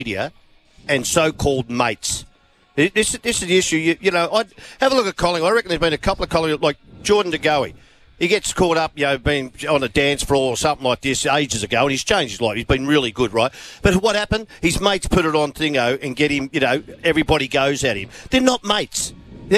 media and so-called mates. This is the issue. I'd have a look at Collingwood. I reckon there's been a couple of Collingwood, like Jordan De Goey. He gets caught up, being on a dance floor or something like this ages ago, and he's changed his life. He's been really good, right? But what happened? His mates put it on Thingo and get him, everybody goes at him. They're not mates.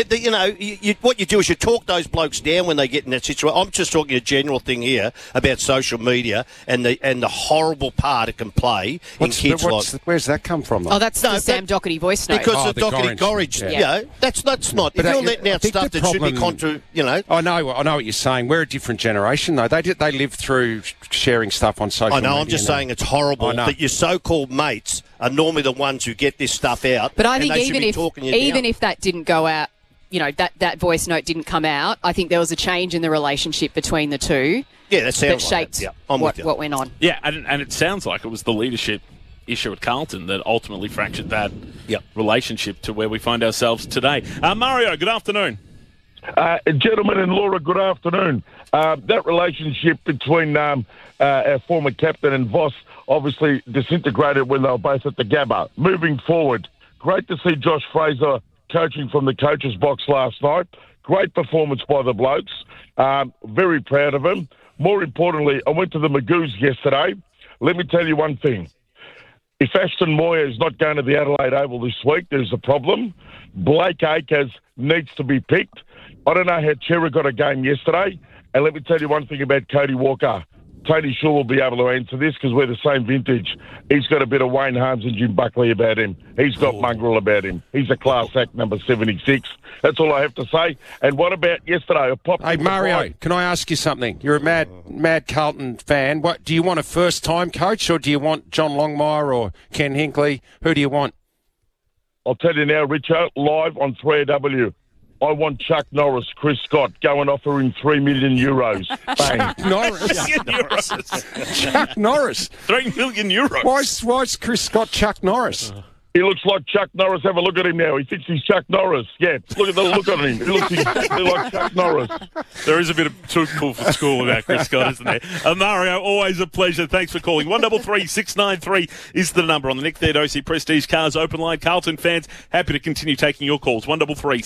What you do is you talk those blokes down when they get in that situation. I'm just talking a general thing here about social media and the horrible part it can play in kids' lives. Where's that come from? Oh, that's the Sam Doherty voice note. Because of Doherty Gorringe. That's not. If you're letting out stuff that should be contra, I know what you're saying. We're a different generation, though. They lived through sharing stuff on social media. I know. I'm just saying it's horrible that your so-called mates are normally the ones who get this stuff out. But I think even if that didn't go out, that voice note didn't come out, I think there was a change in the relationship between the two. Yeah, that sounds shaped what went on. Yeah, and it sounds like it was the leadership issue at Carlton that ultimately fractured that relationship to where we find ourselves today. Mario, good afternoon. Gentlemen and Laura, good afternoon. That relationship between our former captain and Voss obviously disintegrated when they were both at the Gabba. Moving forward, great to see Josh Fraser coaching from the coach's box last night. Great performance by the blokes. Very proud of him. More importantly, I went to the Magoos yesterday. Let me tell you one thing. If Ashton Moyer is not going to the Adelaide Oval this week, there's a problem. Blake Acres needs to be picked. I don't know how Chera got a game yesterday. And let me tell you one thing about Cody Walker. Tony Shaw will be able to answer this because we're the same vintage. He's got a bit of Wayne Harms and Jim Buckley about him. He's got mongrel about him. He's a class act number 76. That's all I have to say. And what about yesterday? Hey, Mario, can I ask you something? You're a mad Carlton fan. What do you want, a first-time coach, or do you want John Longmire or Ken Hinkley? Who do you want? I'll tell you now, Richard, live on 3AW. I want Chuck Norris, Chris Scott, go and offer him €3 million. Bang. Chuck Norris. €3 million. Why's Chris Scott Chuck Norris? He looks like Chuck Norris. Have a look at him now. He thinks he's Chuck Norris. Yeah, look at the look on him. He looks exactly like Chuck Norris. There is a bit of too cool for school about Chris Scott, isn't there? Mario, always a pleasure. Thanks for calling. 133 693 is the number on the Nick Theodosi Prestige Cars Open Line. Carlton fans, happy to continue taking your calls. 133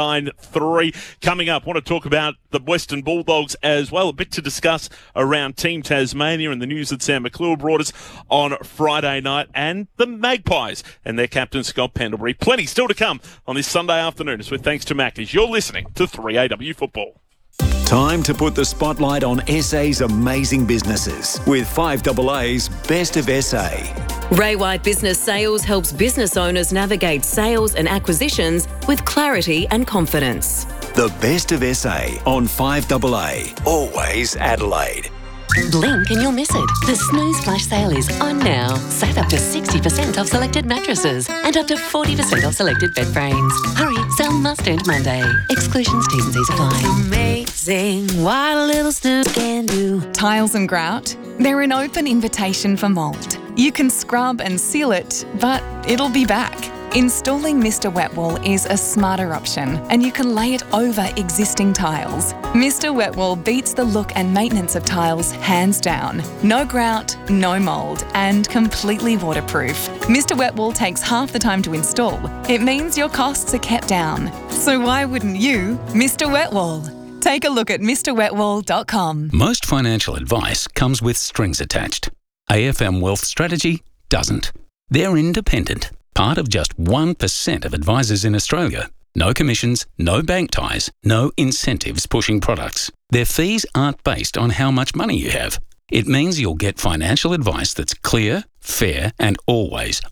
693. Coming up, want to talk about the Western Bulldogs as well. A bit to discuss around Team Tasmania and the news that Sam McClure brought us on Friday night, and the Magpies and their captain, Scott Pendlebury. Plenty still to come on this Sunday afternoon. It's with thanks to Macca's. You're listening to 3AW Football. Time to put the spotlight on SA's amazing businesses with 5AA's Best of SA. Ray White Business Sales helps business owners navigate sales and acquisitions with clarity and confidence. The Best of SA on 5AA. Always Adelaide. Blink and you'll miss it. The Snooze Flash Sale is on now. Save up to 60% off selected mattresses and up to 40% off selected bed frames. Hurry, sale must end Monday. Exclusions, T's and C's apply. Amazing what a little snooze can do. Tiles and grout, they're an open invitation for mould. You can scrub and seal it, but it'll be back. Installing Mr. Wet Wool is a smarter option, and you can lay it over existing tiles. Mr. Wet Wool beats the look and maintenance of tiles hands down. No grout, no mould, and completely waterproof. Mr. Wet Wool takes half the time to install. It means your costs are kept down. So why wouldn't you, Mr. Wet Wool? Take a look at MrWetWool.com. Most financial advice comes with strings attached. AFM Wealth Strategy doesn't. They're independent. Part of just 1% of advisors in Australia. No commissions, no bank ties, no incentives pushing products. Their fees aren't based on how much money you have. It means you'll get financial advice that's clear, fair, and always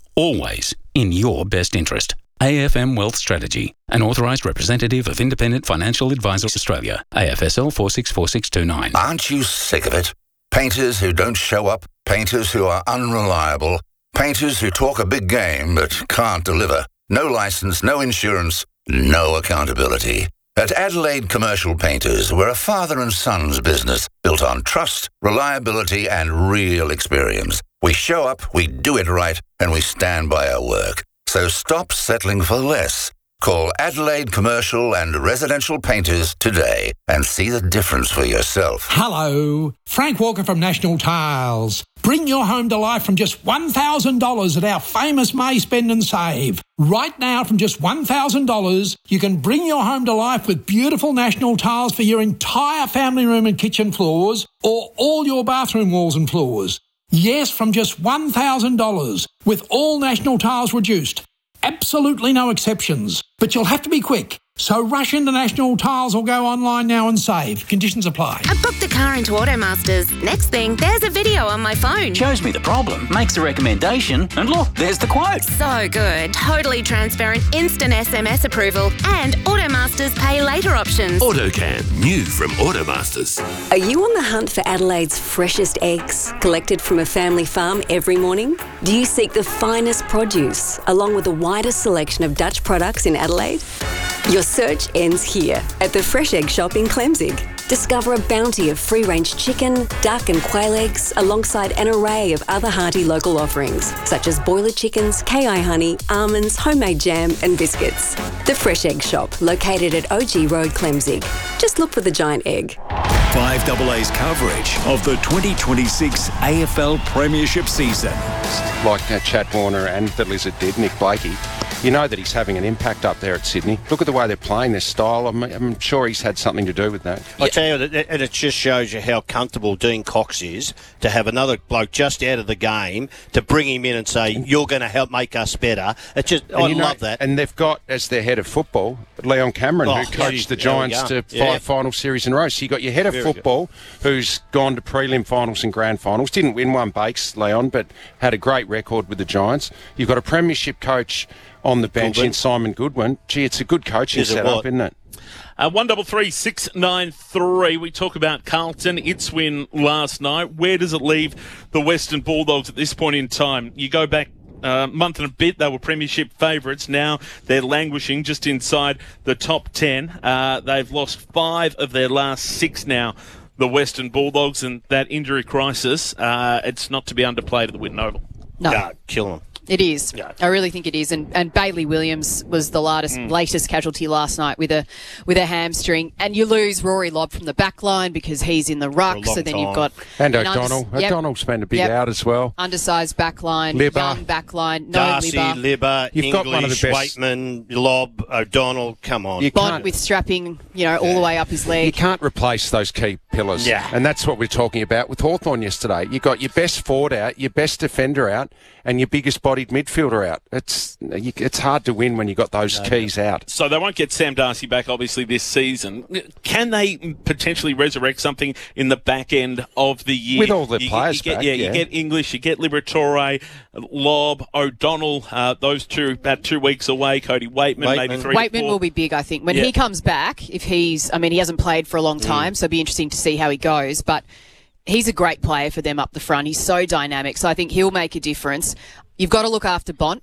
in your best interest. AFM Wealth Strategy, an authorised representative of Independent Financial Advisors Australia. AFSL 464629. Aren't you sick of it? Painters who don't show up, painters who are unreliable, painters who talk a big game but can't deliver. No licence, no insurance, no accountability. At Adelaide Commercial Painters, we're a father and son's business built on trust, reliability and real experience. We show up, we do it right, and we stand by our work. So stop settling for less Call Adelaide Commercial and Residential Painters today and see the difference for yourself. Hello, Frank Walker from National Tiles. Bring your home to life from just $1,000 at our famous May Spend and Save. Right now, from just $1,000, you can bring your home to life with beautiful National Tiles for your entire family room and kitchen floors or all your bathroom walls and floors. Yes, from just $1,000 with all National Tiles reduced. Absolutely no exceptions. But you'll have to be quick. So rush into National Tiles or go online now and save. Conditions apply. I booked the car into Automasters. Next thing, there's a video on my phone. Shows me the problem, makes a recommendation, and look, there's the quote. So good. Totally transparent, instant SMS approval, and Automasters pay later options. AutoCam, new from Automasters. Are you on the hunt for Adelaide's freshest eggs, collected from a family farm every morning? Do you seek the finest produce, along with the widest selection of Dutch products in Adelaide? Your search ends here at the Fresh Egg Shop in Clemzig. Discover a bounty of free-range chicken, duck and quail eggs alongside an array of other hearty local offerings such as boiler chickens, KI honey, almonds, homemade jam and biscuits. The Fresh Egg Shop, located at OG Road, Clemzig. Just look for the giant egg. 5AA's coverage of the 2026 AFL Premiership season. Like Chad Warner and the Lizard did, Nick Blakey. You know that he's having an impact up there at Sydney. Look at the way they're playing, their style. I'm sure he's had something to do with that. I tell you, and it just shows you how comfortable Dean Cox is to have another bloke just out of the game to bring him in and say, you're going to help make us better. I love that. And they've got, as their head of football, Leon Cameron, who coached the Giants to 5 final series in a row. So you've got your head of football, who's gone to prelim finals and grand finals. Didn't win one, Bakes, Leon, but had a great record with the Giants. You've got a premiership coach on the bench in Simon Goodwin. Gee, it's a good coaching setup, isn't it? 133-693. We talk about Carlton, its win last night. Where does it leave the Western Bulldogs at this point in time? You go back a month and a bit, they were premiership favourites. Now they're languishing just inside the top 10. They've lost 5 of their last 6 now, the Western Bulldogs, and that injury crisis, it's not to be underplayed at the Whitten Oval. No. Kill them. It is. Yeah. I really think it is. And Bailey Williams was the latest casualty last night with a hamstring. And you lose Rory Lobb from the back line because he's in the ruck. So then you've got... And O'Donnell. O'Donnell's been a big out as well. Undersized back line. Libba. Young back line. No Darcy, Libba. You've English, got one of the best. Waitman, Lobb, O'Donnell. Come on. Bond with strapping, all the way up his leg. You can't replace those key pillars. Yeah. And that's what we're talking about with Hawthorn yesterday. You got your best forward out, your best defender out, and your biggest bodied midfielder out. It's hard to win when you got those keys out. So they won't get Sam Darcy back, obviously, this season. Can they potentially resurrect something in the back end of the year? With all the players back. Yeah, you get English, you get Liberatore, Lobb, O'Donnell, those two about 2 weeks away. Cody Waitman, maybe 3 Waitman to 4. will be big, I think. When he comes back, if he hasn't played for a long time, so it'll be interesting to see how he goes. But he's a great player for them up the front. He's so dynamic, so I think he'll make a difference. You've got to look after Bont.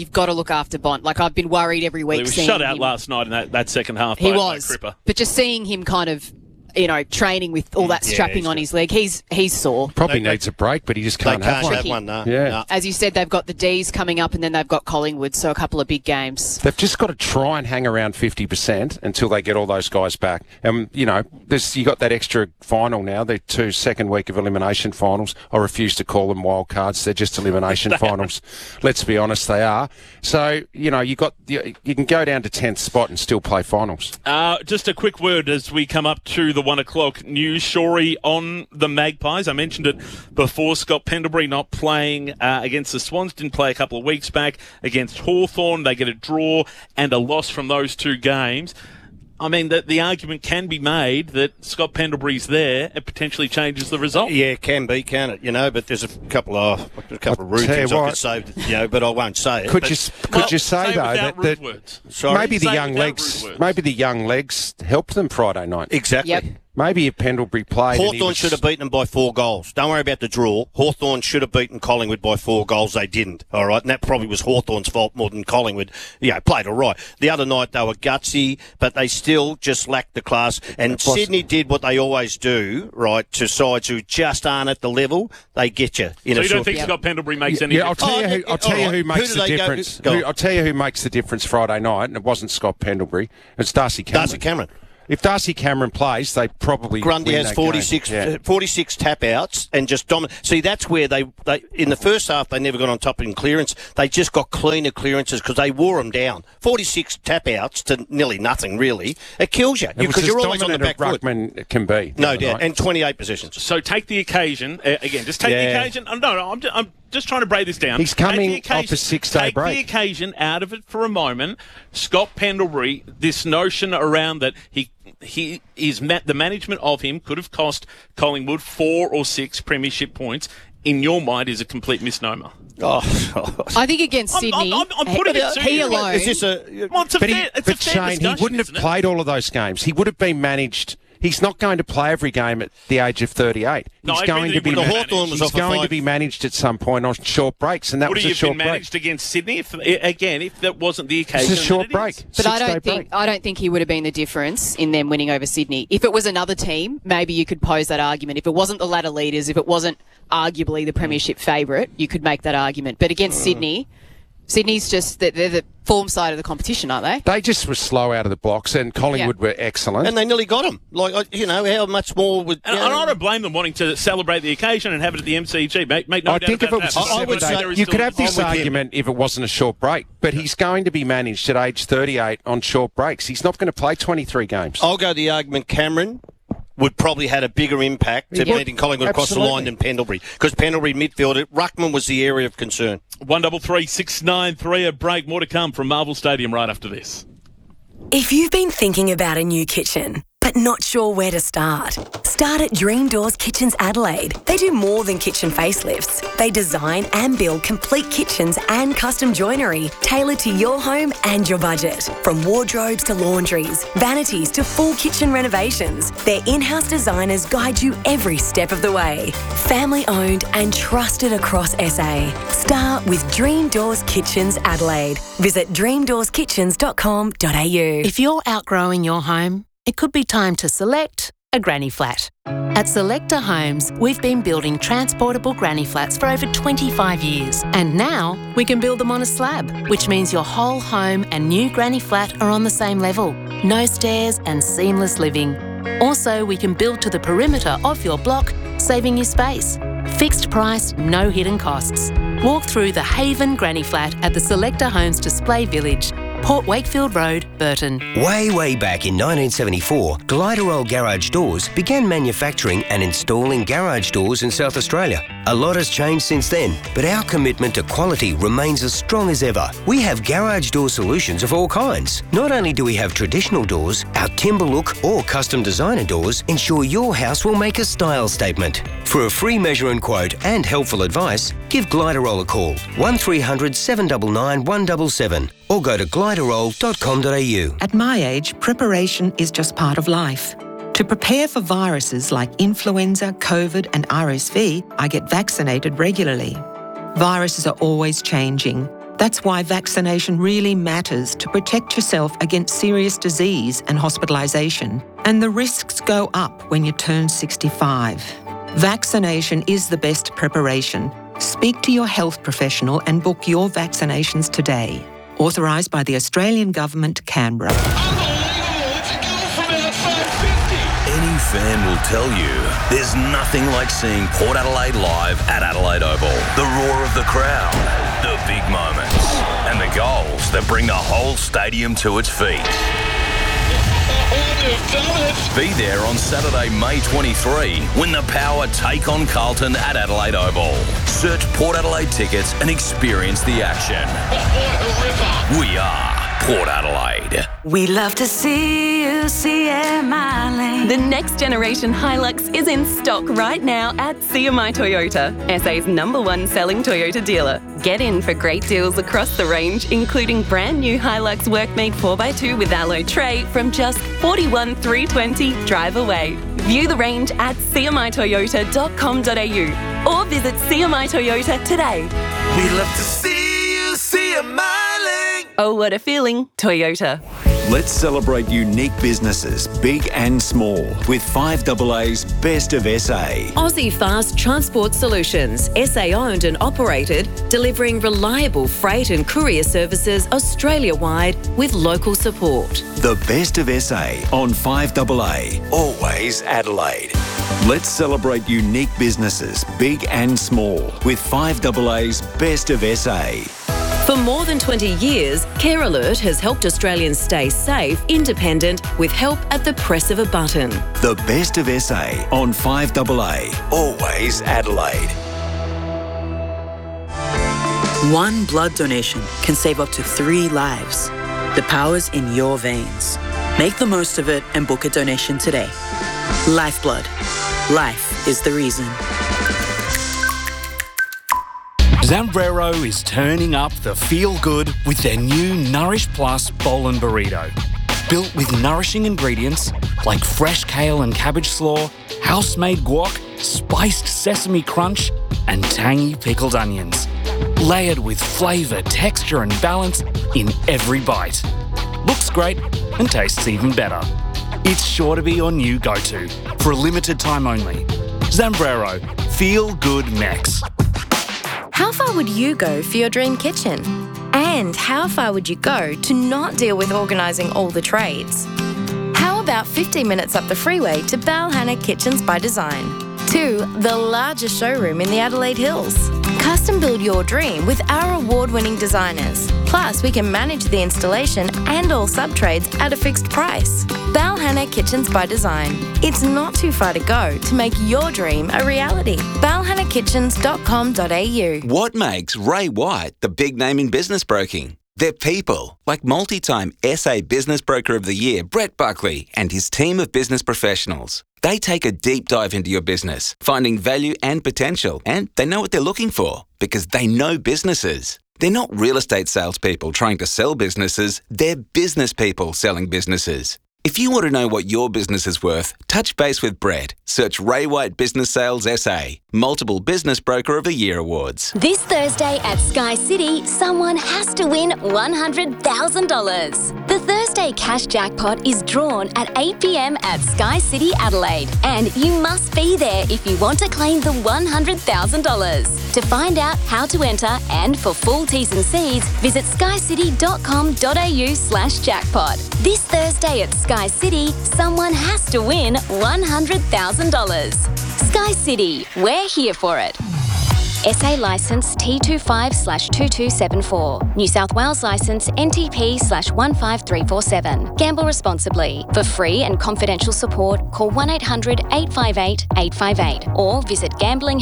Like, I've been worried every week. He was seeing shut out him. last night in that second half. He by was. Cripper. But just seeing him kind of, training with all that strapping on his leg, he's sore. Probably needs a break, but he just can't have one. No. As you said, they've got the D's coming up and then they've got Collingwood, so a couple of big games. They've just got to try and hang around 50% until they get all those guys back. And, you got that extra final now, the 2 second week of elimination finals. I refuse to call them wild cards. They're just elimination finals. Let's be honest, they are. So, you can go down to 10th spot and still play finals. Just a quick word as we come up to the 1 o'clock news. Shorey on the Magpies. I mentioned it before. Scott Pendlebury not playing against the Swans. Didn't play a couple of weeks back against Hawthorn. They get a draw and a loss from those 2 games. I mean, the argument can be made that Scott Pendlebury's there. It potentially changes the result. Yeah, it can be, can it? But there's a couple of rude things I could say, but I won't say it. Could you say though that maybe the young legs helped them Friday night? Exactly. Yep. Maybe if Pendlebury played... Hawthorn should have beaten them by 4 goals. Don't worry about the draw. Hawthorn should have beaten Collingwood by 4 goals. They didn't, all right? And that probably was Hawthorn's fault more than Collingwood. Played all right. The other night they were gutsy, but they still just lacked the class. And Sydney did what they always do, right, to sides who just aren't at the level. They get you. So you don't think Scott Pendlebury makes any difference? I'll tell you who makes the difference. I'll tell you who makes the difference Friday night, and it wasn't Scott Pendlebury. It's Darcy Cameron. If Darcy Cameron plays, they probably Grundy win has that 46 tap-outs and just dominate. See, that's where they in the first half, they never got on top in clearance. They just got cleaner clearances because they wore them down. 46 tap-outs to nearly nothing, really. It kills you because you're always on the back foot. Ruckman can be. No doubt. And 28 positions. So take the occasion. Again, just take the occasion. No, I'm just trying to break this down. He's coming off a 6-day break. Take the occasion out of it for a moment. Scott Pendlebury, this notion around that the management of him could have cost Collingwood 4 or 6 premiership points, in your mind, is a complete misnomer. I think against Sydney, I'm putting it to he you. alone. It's a fair discussion, he wouldn't have played all of those games. He would have been managed. He's not going to play every game at the age of 38. He's going to be managed at some point on short breaks, and that was a short break. Would he have been managed against Sydney if that wasn't the occasion? It's a short break. But I don't think he would have been the difference in them winning over Sydney. If it was another team, maybe you could pose that argument. If it wasn't the ladder leaders, if it wasn't arguably the premiership favourite, you could make that argument. But against Sydney, Sydney's just they're the form side of the competition, aren't they? They just were slow out of the blocks, and Collingwood were excellent. And they nearly got them. How much more would... And I don't blame them wanting to celebrate the occasion and have it at the MCG. Make no doubt about that. I think if it was a 7-day, you could have this argument if it wasn't a short break, but he's going to be managed at age 38 on short breaks. He's not going to play 23 games. I'll go the argument Cameron would probably had a bigger impact to meeting Collingwood across the line than Pendlebury, because Pendlebury midfielder, Ruckman was the area of concern. 133 693, a break. More to come from Marvel Stadium right after this. If you've been thinking about a new kitchen, but not sure where to start at Dream Doors Kitchens Adelaide. They do more than kitchen facelifts. They design and build complete kitchens and custom joinery tailored to your home and your budget. From wardrobes to laundries, vanities to full kitchen renovations, their in-house designers guide you every step of the way. Family owned and trusted across SA. Start with Dream Doors Kitchens Adelaide. Visit dreamdoorskitchens.com.au. If you're outgrowing your home, it could be time to select a granny flat. At Selector Homes, we've been building transportable granny flats for over 25 years. And now we can build them on a slab, which means your whole home and new granny flat are on the same level. No stairs and seamless living. Also, we can build to the perimeter of your block, saving you space. Fixed price, no hidden costs. Walk through the Haven Granny Flat at the Selector Homes Display Village, Port Wakefield Road, Burton. Way back in 1974, Gliderol Garage Doors began manufacturing and installing garage doors in South Australia. A lot has changed since then, but our commitment to quality remains as strong as ever. We have garage door solutions of all kinds. Not only do we have traditional doors, our timber look or custom designer doors ensure your house will make a style statement. For a free measure and quote and helpful advice, give Gliderol a call, 1300 799 177, or go to gliderol.com.au. At my age, preparation is just part of life. To prepare for viruses like influenza, COVID and RSV, I get vaccinated regularly. Viruses are always changing. That's why vaccination really matters to protect yourself against serious disease and hospitalisation. And the risks go up when you turn 65. Vaccination is the best preparation. Speak to your health professional and book your vaccinations today. Authorised by the Australian Government, Canberra. Any fan will tell you there's nothing like seeing Port Adelaide live at Adelaide Oval. The roar of the crowd, the big moments, and the goals that bring the whole stadium to its feet. Be there on Saturday, May 23, when the Power take on Carlton at Adelaide Oval. Search Port Adelaide tickets and experience the action. We are Port Adelaide. We love to see you, CMI Lane. The next generation Hilux is in stock right now at CMI Toyota, SA's #1 selling Toyota dealer. Get in for great deals across the range, including brand new Hilux Workmate 4x2 with alloy tray from just $41,320 drive away. View the range at cmitoyota.com.au or visit CMI Toyota today. We love to see you smiling. Oh, what a feeling. Toyota. Let's celebrate unique businesses, big and small, with 5AA's Best of SA. Aussie Fast Transport Solutions, SA owned and operated, delivering reliable freight and courier services Australia-wide with local support. The Best of SA on 5AA, always Adelaide. Let's celebrate unique businesses, big and small, with 5AA's Best of SA. For more than 20 years, Care Alert has helped Australians stay safe, independent, with help at the press of a button. The Best of SA on 5AA, always Adelaide. One blood donation can save up to 3 lives. The power's in your veins. Make the most of it and book a donation today. Lifeblood. Life is the reason. Zambrero is turning up the feel-good with their new Nourish Plus Bowl and Burrito. Built with nourishing ingredients like fresh kale and cabbage slaw, house-made guac, spiced sesame crunch, and tangy pickled onions. Layered with flavour, texture and balance in every bite. Looks great and tastes even better. It's sure to be your new go-to for a limited time only. Zambrero, Feel Good Mex. How far would you go for your dream kitchen? And how far would you go to not deal with organising all the trades? How about 15 minutes up the freeway to Balhanna Kitchens by Design? To the largest showroom in the Adelaide Hills. Custom build your dream with our award-winning designers. Plus, we can manage the installation and all sub-trades at a fixed price. Balhanna Kitchens by Design. It's not too far to go to make your dream a reality. balhannakitchens.com.au. What makes Ray White the big name in business broking? They're people, like multi-time SA Business Broker of the Year, Brett Buckley, and his team of business professionals. They take a deep dive into your business, finding value and potential, and they know what they're looking for because they know businesses. They're not real estate salespeople trying to sell businesses, they're business people selling businesses. If you want to know what your business is worth, touch base with Brett. Search Ray White Business Sales SA. Multiple Business Broker of the Year awards. This Thursday at Sky City, someone has to win $100,000. The Thursday cash jackpot is drawn at 8 p.m. at Sky City, Adelaide. And you must be there if you want to claim the $100,000. To find out how to enter and for full T's and C's, visit skycity.com.au/jackpot. This Thursday at Sky City, someone has to win $100,000. Sky City, we're here for it. SA licence T25/2274. New South Wales licence NTP/15347. Gamble responsibly. For free and confidential support, call 1800 858 858 or visit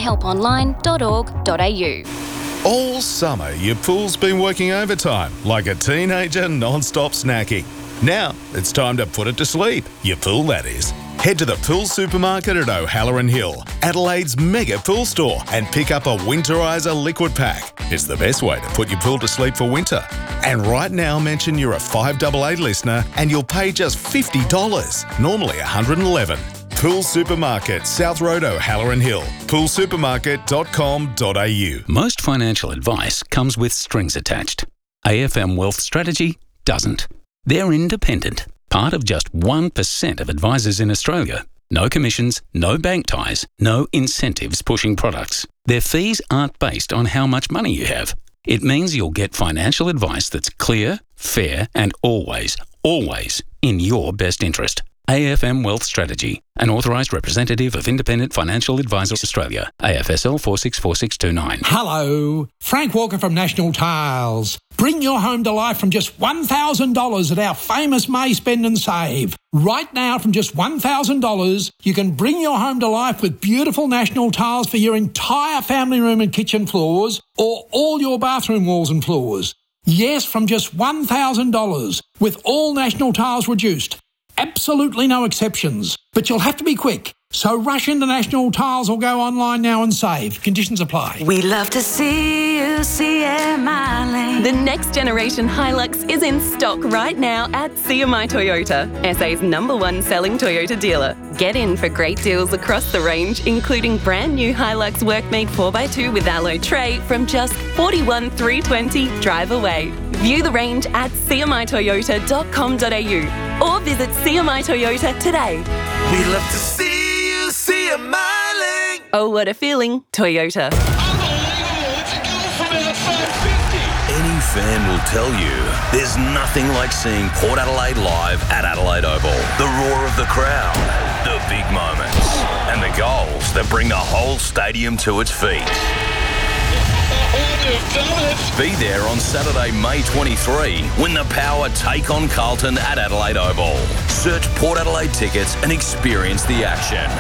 gamblinghelponline.org.au. All summer, your pool's been working overtime like a teenager non-stop snacking. Now, it's time to put it to sleep. Your pool, that is. Head to the Pool Supermarket at O'Halloran Hill, Adelaide's mega pool store, and pick up a Winterizer liquid pack. It's the best way to put your pool to sleep for winter. And right now, mention you're a 5AA listener and you'll pay just $50, normally $111. Pool Supermarket, South Road, O'Halloran Hill. poolsupermarket.com.au. Most financial advice comes with strings attached. AFM Wealth Strategy doesn't. They're independent, part of just 1% of advisors in Australia. No commissions, no bank ties, no incentives pushing products. Their fees aren't based on how much money you have. It means you'll get financial advice that's clear, fair, and always in your best interest. AFM Wealth Strategy, an authorised representative of Independent Financial Advisors Australia, AFSL 464629. Hello, Frank Walker from National Tiles. Bring your home to life from just $1,000 at our famous May Spend and Save. Right now, from just $1,000, you can bring your home to life with beautiful National Tiles for your entire family room and kitchen floors or all your bathroom walls and floors. Yes, from just $1,000 with all National Tiles reduced. Absolutely no exceptions. But you'll have to be quick. So rush into National Tiles or go online now and save. Conditions apply. We love to see you my lane. The next generation Hilux is in stock right now at CMI Toyota, SA's #1 selling Toyota dealer. Get in for great deals across the range, including brand new Hilux Workmate 4x2 with alloy tray from just $41,320 drive away. View the range at cmitoyota.com.au or visit CMI Toyota today. We love to see you smiling. Oh, what a feeling, Toyota. Any fan will tell you there's nothing like seeing Port Adelaide live at Adelaide Oval. The roar of the crowd, the big moments, and the goals that bring the whole stadium to its feet. Be there on Saturday, May 23, when the Power take on Carlton at Adelaide Oval. Search Port Adelaide tickets and experience the action.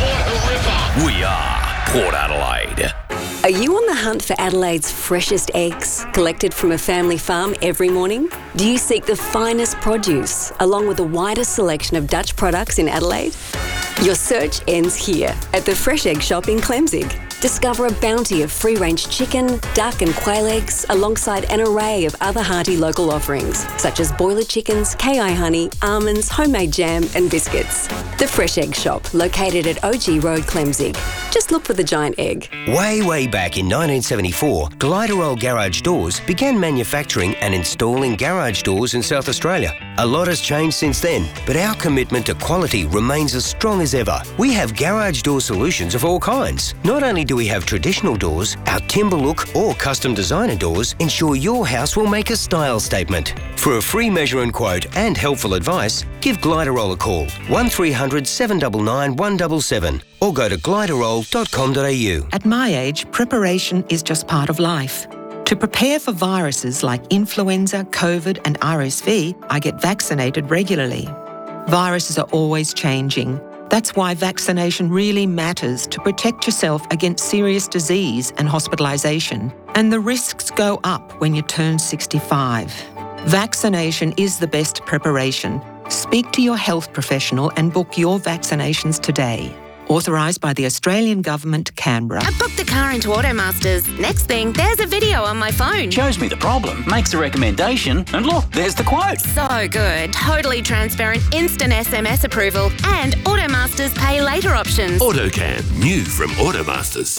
We are Port Adelaide. Are you on the hunt for Adelaide's freshest eggs, collected from a family farm every morning? Do you seek the finest produce, along with the widest selection of Dutch products in Adelaide? Your search ends here, at the Fresh Egg Shop in Clemzig. Discover a bounty of free-range chicken, duck and quail eggs, alongside an array of other hearty local offerings, such as boiler chickens, KI honey, almonds, homemade jam and biscuits. The Fresh Egg Shop, located at OG Road, Clemzig. Just look for the giant egg. Way back in 1974, Gliderol Garage Doors began manufacturing and installing garage doors in South Australia. A lot has changed since then, but our commitment to quality remains as strong as ever. We have garage door solutions of all kinds. Not only do we have traditional doors, our timber look or custom designer doors ensure your house will make a style statement. For a free measure and quote and helpful advice, give Gliderol a call, 1300 799 177, or go to gliderol.com.au. At my age, preparation is just part of life. To prepare for viruses like influenza, COVID and RSV, I get vaccinated regularly. Viruses are always changing. That's why vaccination really matters to protect yourself against serious disease and hospitalisation. And the risks go up when you turn 65. Vaccination is the best preparation. Speak to your health professional and book your vaccinations today. Authorised by the Australian Government, Canberra. I booked a car into Automasters. Next thing, there's a video on my phone. Shows me the problem, makes a recommendation, and look, there's the quote. So good. Totally transparent, instant SMS approval, and Automasters pay later options. Autocam, new from Automasters.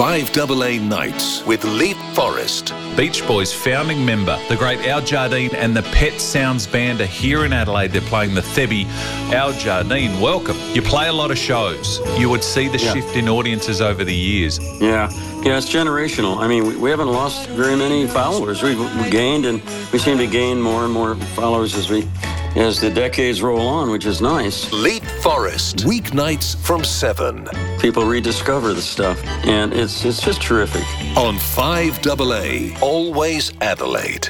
5AA Nights with Leap Forest. Beach Boys founding member, the great Al Jardine and the Pet Sounds Band are here in Adelaide. They're playing the Thebby. Al Jardine, welcome. You play a lot of shows. You would see the shift in audiences over the years. Yeah, it's generational. I mean, we haven't lost very many followers. We've gained, and we seem to gain more and more followers as the decades roll on, which is nice. Leap Forest, weeknights from 7. People rediscover the stuff, and it's just terrific. On 5AA, always Adelaide.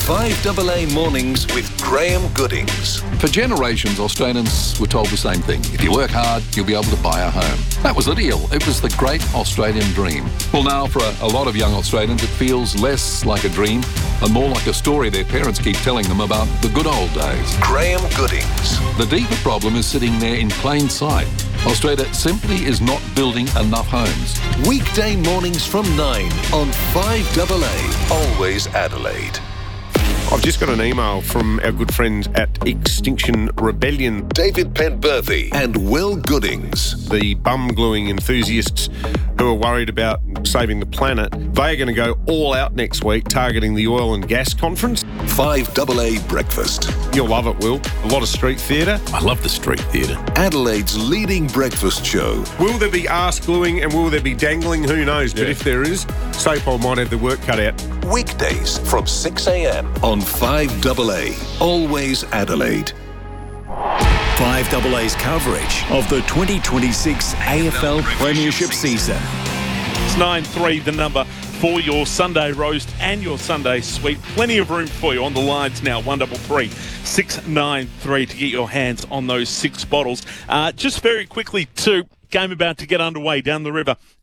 5AA Mornings with Graham Goodings. For generations, Australians were told the same thing. If you work hard, you'll be able to buy a home. That was the deal. It was the great Australian dream. Well, now, for a lot of young Australians, it feels less like a dream and more like a story their parents keep telling them about the good old days. Graham Goodings. The deeper problem is sitting there in plain sight. Australia simply is not building enough homes. Weekday mornings from 9 on 5AA, always Adelaide. I've just got an email from our good friends at Extinction Rebellion. David Penberthy and Will Goodings. The bum-gluing enthusiasts who are worried about saving the planet. They are going to go all out next week targeting the oil and gas conference. 5AA Breakfast. You'll love it, Will. A lot of street theatre. I love the street theatre. Adelaide's leading breakfast show. Will there be arse gluing and will there be dangling? Who knows? But if there is, SAPOL might have the work cut out. Weekdays from 6 a.m. on 5AA, always Adelaide. 5AA's coverage of the 2026 AFL Premiership season. It's 9-3, the number for your Sunday roast and your Sunday sweet. Plenty of room for you on the lines now. 133 693 to get your hands on those 6 bottles. Just very quickly, too, game about to get underway down the river.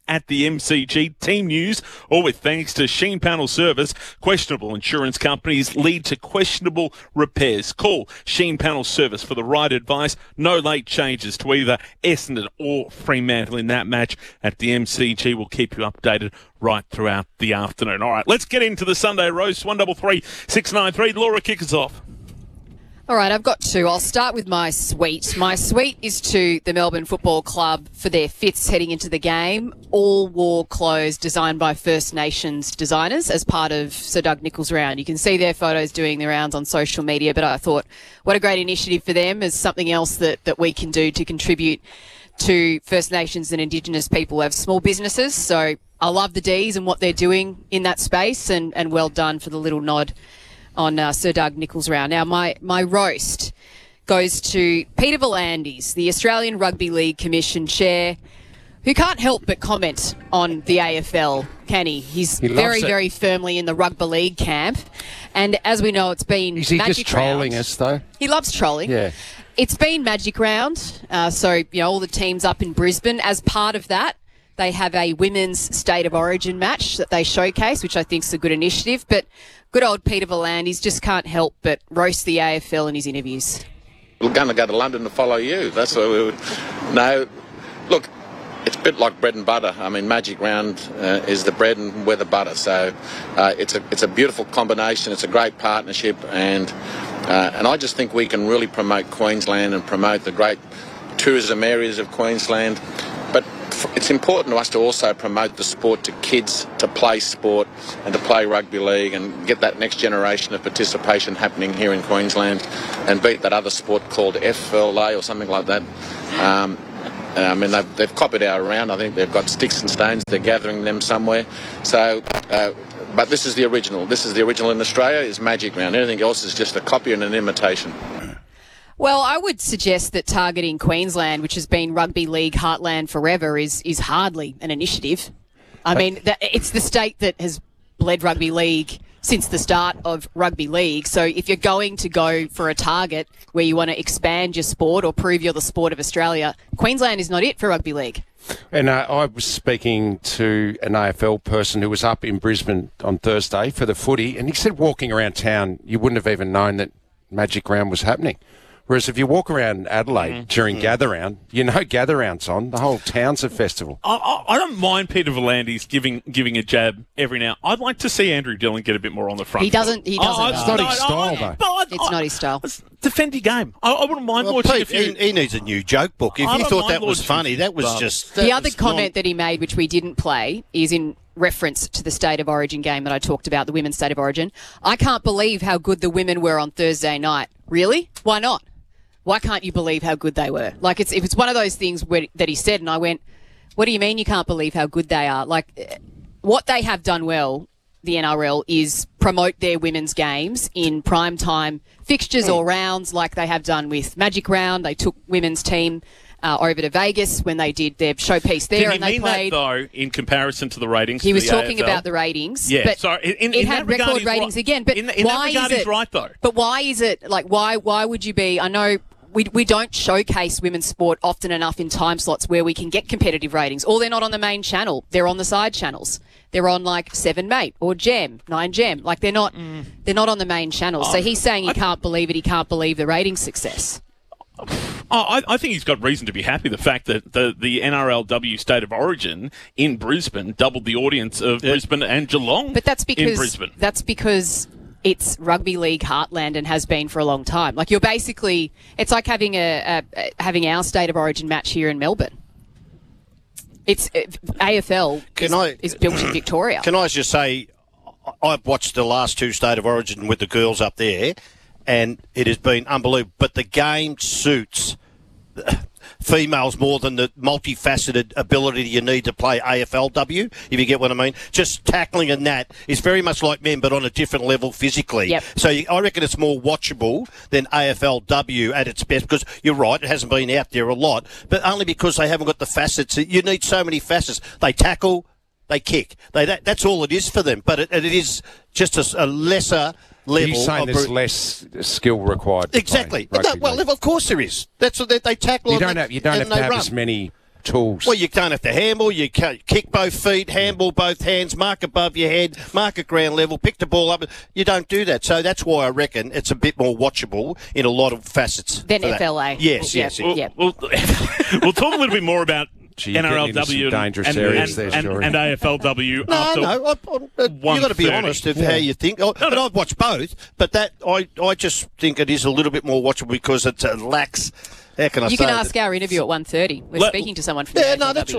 at the MCG. Team news, all with thanks to Sheen Panel Service. Questionable insurance companies lead to questionable repairs. Call Sheen Panel Service for the right advice. No late changes to either Essendon or Fremantle in that match at the MCG. We'll keep you updated right throughout the afternoon. All right, let's get into the Sunday roast. 133 693. Laura, kick us off. All right, I've got two. I'll start with my sweet. My sweet is to the Melbourne Football Club for their fits heading into the game. All wore clothes designed by First Nations designers as part of Sir Doug Nicholls' round. You can see their photos doing the rounds on social media, but I thought what a great initiative for them as something else that we can do to contribute to First Nations and Indigenous people who have small businesses. So I love the Ds and what they're doing in that space, and well done for the little nod on Sir Doug Nicholls' round. Now, my roast goes to Peter V'landys, the Australian Rugby League Commission Chair, who can't help but comment on the AFL, can he? He's very firmly in the rugby league camp. And as we know, it's been Is he Magic just trolling round. us, though? He loves trolling. Yeah. It's been Magic Round, so, you know, all the teams up in Brisbane. As part of that, they have a women's State of Origin match that they showcase, which I think is a good initiative. But good old Peter V'landys just can't help but roast the AFL in his interviews. We're going to go to London to follow you. That's what we would. No, look, it's a bit like bread and butter. I mean, Magic Round is the bread and we're the butter. So it's a beautiful combination. It's a great partnership, and I just think we can really promote Queensland and promote the great tourism areas of Queensland. But it's important to us to also promote the sport to kids, to play sport and to play rugby league and get that next generation of participation happening here in Queensland and beat that other sport called FLA or something like that. I mean, they've copied our round. I think they've got sticks and stones. They're gathering them somewhere. So, but this is the original. This is the original in Australia, is Magic Round. Anything else is just a copy and an imitation. Well, I would suggest that targeting Queensland, which has been rugby league heartland forever, is hardly an initiative. I mean, it's the state that has led rugby league since the start of rugby league. So if you're going to go for a target where you want to expand your sport or prove you're the sport of Australia, Queensland is not it for rugby league. And I was speaking to an AFL person who was up in Brisbane on Thursday for the footy, and he said walking around town, you wouldn't have even known that Magic Round was happening. Whereas if you walk around Adelaide during Gather Round, you know Gather Round's on. The whole town's a festival. I don't mind Peter V'landys giving a jab every now. I'd like to see Andrew Dillon get a bit more on the front. He doesn't. It's not his style, though. It's not his style. Defend your game. I wouldn't mind watching Pete, he needs a new joke book. If you thought that was funny, that was just... The other comment that he made, which we didn't play, is in reference to the State of Origin game that I talked about, the Women's State of Origin. I can't believe how good the women were on Thursday night. Really? Why not? Why can't you believe how good they were? Like, it's one of those things that he said, and I went, what do you mean you can't believe how good they are? Like, what they have done well, the NRL, is promote their women's games in primetime fixtures or rounds like they have done with Magic Round. They took women's team over to Vegas when they did their showpiece there, and they played. That, though, in comparison to the ratings? He was the talking AFL? about the ratings. Yeah, but so it had record ratings again. But in why that regard, is it he's right, though? But why is it like why would you be? I know. We don't showcase women's sport often enough in time slots where we can get competitive ratings. Or they're not on the main channel. They're on the side channels. They're on like 7 Mate or Gem, 9 Gem. Like they're not on the main channel. So he's saying he can't believe it. He can't believe the rating success. I think he's got reason to be happy. The fact that the NRLW State of Origin in Brisbane doubled the audience of Brisbane and Geelong. But that's because in Brisbane. That's because it's rugby league heartland and has been for a long time. Like you're basically, it's like having having our State of Origin match here in Melbourne. It's AFL is built in Victoria. Can I just say, I've watched the last two State of Origin with the girls up there, and it has been unbelievable. But the game suits females more than the multifaceted ability you need to play AFLW, if you get what I mean. Just tackling and that is very much like men, but on a different level physically. Yep. So I reckon it's more watchable than AFLW at its best, because you're right, it hasn't been out there a lot, but only because they haven't got the facets. You need so many facets. They tackle, they kick. That's all it is for them, but it is just a lesser level. You're saying there's less skill required. Exactly. Well, of course there is. That's what they tackle. You don't have to have run as many tools. Well, you don't have to handball. You kick both feet, handball both hands, mark above your head, mark at ground level, pick the ball up. You don't do that. So that's why I reckon it's a bit more watchable in a lot of facets. Than FLA. Yes, yes. We'll talk a little bit more about NRLW and AFLW. You've got to be honest of how you think. But I've watched both, but that I just think it is a little bit more watchable because it lacks. How can I say? You can ask our interview at 1:30. We're speaking to someone from the AFLW. No, that's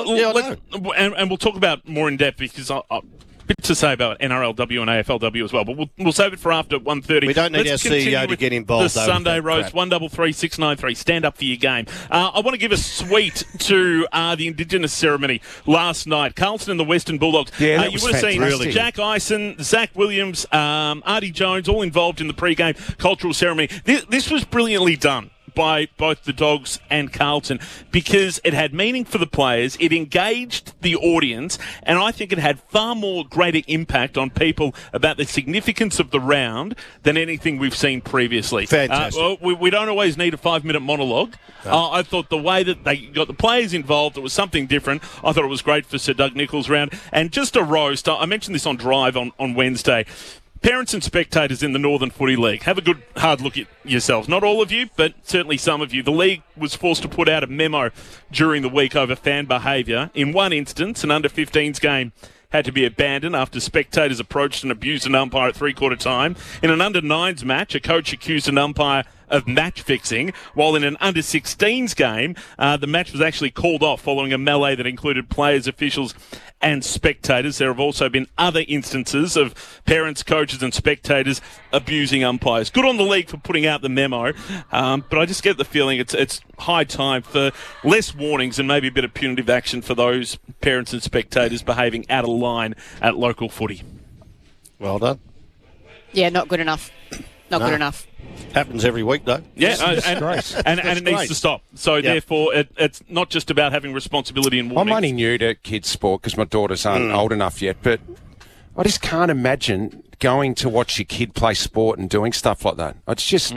all. And we'll talk about more in depth because I bit to say about NRLW and AFLW as well, but we'll save it for after 1:30. We don't need our CEO to get involved. The Sunday Roast, 133-693. Stand up for your game. I want to give a sweet to the Indigenous ceremony last night. Carlton and the Western Bulldogs. Yeah, you would have seen Jack Ison, Zach Williams, Artie Jones, all involved in the pre-game cultural ceremony. This was brilliantly done by both the Dogs and Carlton because it had meaning for the players, it engaged the audience, and I think it had far more greater impact on people about the significance of the round than anything we've seen previously. Fantastic. We don't always need a 5-minute monologue. No. I thought the way that they got the players involved, it was something different. I thought it was great for Sir Doug Nicholls' round. And just a roast, I mentioned this on Drive on Wednesday. Parents and spectators in the Northern Footy League, have a good hard look at yourselves. Not all of you, but certainly some of you. The league was forced to put out a memo during the week over fan behaviour. In one instance, an under-15s game had to be abandoned after spectators approached and abused an umpire at three-quarter time. In an under-9s match, a coach accused an umpire of match fixing, while in an under-16s game, the match was actually called off following a melee that included players, officials and spectators. There have also been other instances of parents, coaches and spectators abusing umpires. Good on the league for putting out the memo, but I just get the feeling it's high time for less warnings and maybe a bit of punitive action for those parents and spectators behaving out of line at local footy. Well done. Yeah, not good enough. Not good enough. Happens every week, though. Yeah, and it needs to stop. So, therefore, it's not just about having responsibility and warnings. I'm only new to kids' sport because my daughters aren't old enough yet, but I just can't imagine going to watch your kid play sport and doing stuff like that. I just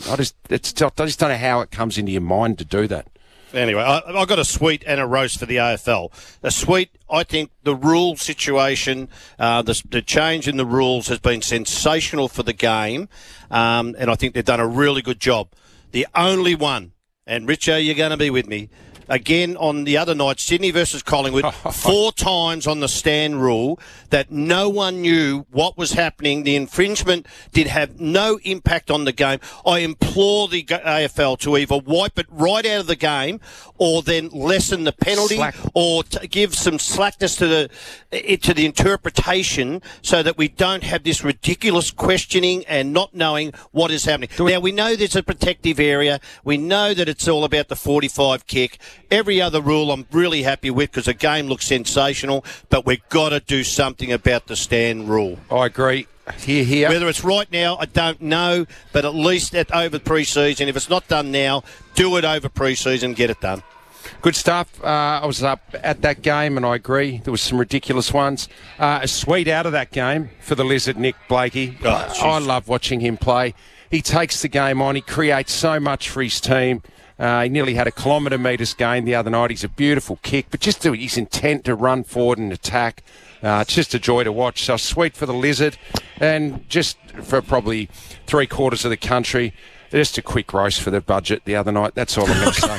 don't know how it comes into your mind to do that. Anyway, I've got a sweet and a roast for the AFL. A sweet, I think the rule situation, the change in the rules has been sensational for the game, and I think they've done a really good job. The only one, and Richo, you're going to be with me, again on the other night, Sydney versus Collingwood, 4 times on the stand rule that no one knew what was happening. The infringement did have no impact on the game. I implore the AFL to either wipe it right out of the game or then lessen the penalty or give some slackness to the interpretation so that we don't have this ridiculous questioning and not knowing what is happening. Now, we know there's a protective area. We know that it's all about the 45 kick. Every other rule I'm really happy with because the game looks sensational, but we've got to do something about the stand rule. I agree. Here. Whether it's right now, I don't know, but at least over pre-season. If it's not done now, do it over pre-season, get it done. Good stuff. I was up at that game, and I agree. There was some ridiculous ones. A sweet out of that game for the Lizard, Nick Blakey. I love watching him play. He takes the game on. He creates so much for his team. He nearly had a kilometre metres gain the other night. He's a beautiful kick, but just his intent to run forward and attack. It's just a joy to watch. So sweet for the Lizard, and just for probably 3/4 of the country, just a quick roast for the budget the other night. That's all I'm going to say.